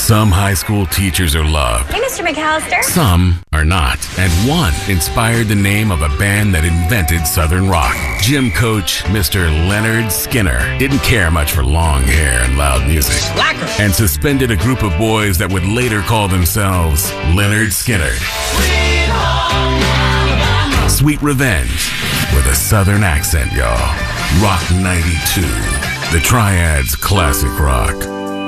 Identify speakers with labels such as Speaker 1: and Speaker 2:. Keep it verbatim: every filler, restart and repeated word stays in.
Speaker 1: Some high school teachers are loved.
Speaker 2: Hey, Mister McAllister.
Speaker 1: Some are not. And one inspired the name of a band that invented Southern rock. Gym coach Mister Leonard Skinner didn't care much for long hair and loud music.
Speaker 3: Slacker.
Speaker 1: And suspended a group of boys that would later call themselves Leonard Skinner. Sweet Revenge with a Southern accent, y'all. Rock ninety-two. The Triad's classic rock.